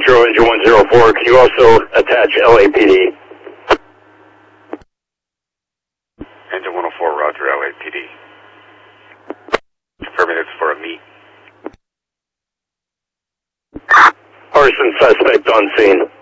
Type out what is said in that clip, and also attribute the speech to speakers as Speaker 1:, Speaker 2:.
Speaker 1: Metro, engine 104. Can you also attach LAPD?
Speaker 2: Engine 104, roger, LAPD. Confirming it's for a meet.
Speaker 1: Arson suspect on scene.